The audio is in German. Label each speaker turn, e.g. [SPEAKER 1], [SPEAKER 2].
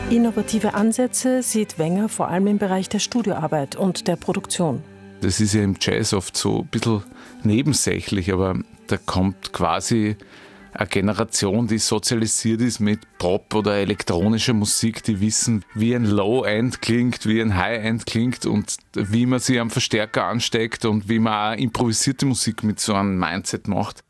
[SPEAKER 1] Innovative Ansätze sieht Wenger vor allem im Bereich der Studioarbeit und der Produktion.
[SPEAKER 2] Das ist ja im Jazz oft so ein bisschen nebensächlich, aber da kommt quasi eine Generation, die sozialisiert ist mit Pop oder elektronischer Musik, die wissen, wie ein Low-End klingt, wie ein High-End klingt und wie man sich am Verstärker ansteckt und wie man auch improvisierte Musik mit so einem Mindset macht.